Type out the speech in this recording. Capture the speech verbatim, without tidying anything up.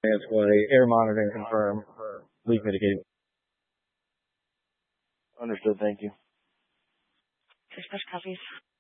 way, air monitoring confirm, leak mitigating. Understood. Thank you. Dispatch copies.